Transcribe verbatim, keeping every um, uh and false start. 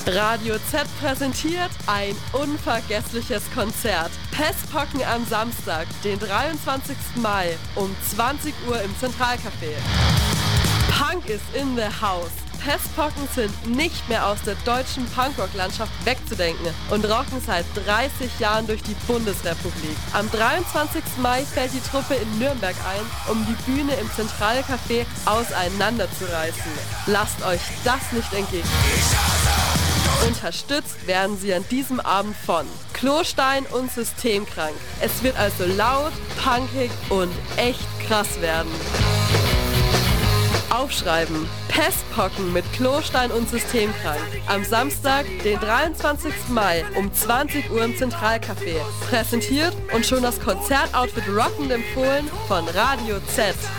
Radio Z präsentiert ein unvergessliches Konzert. Pestpocken am Samstag, den dreiundzwanzigsten Mai um zwanzig Uhr im Zentralcafé. Punk is in the house. Pestpocken sind nicht mehr aus der deutschen Punkrock-Landschaft wegzudenken und rocken seit dreißig Jahren durch die Bundesrepublik. Am dreiundzwanzigsten Mai fällt die Truppe in Nürnberg ein, um die Bühne im Zentralcafé auseinanderzureißen. Lasst euch das nicht entgehen. Unterstützt werden sie an diesem Abend von Klostein und Systemkrank. Es wird also laut, punkig und echt krass werden. Aufschreiben: Pestpocken mit Klostein und Systemkrank. Am Samstag, den dreiundzwanzigsten Mai um zwanzig Uhr im Zentralcafé. Präsentiert und schon das Konzertoutfit rockend empfohlen von Radio Z.